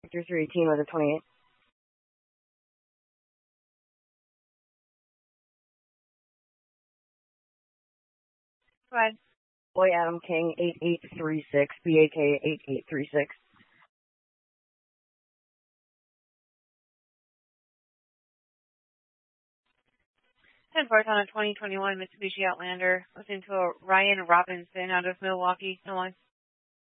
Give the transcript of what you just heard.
Victor 318 with a 28. Go ahead. Boy Adam King 8836, BAK 8836. 10-4 on a 2021 Mitsubishi Outlander. Listening to a Ryan Robinson out of Milwaukee, Illinois.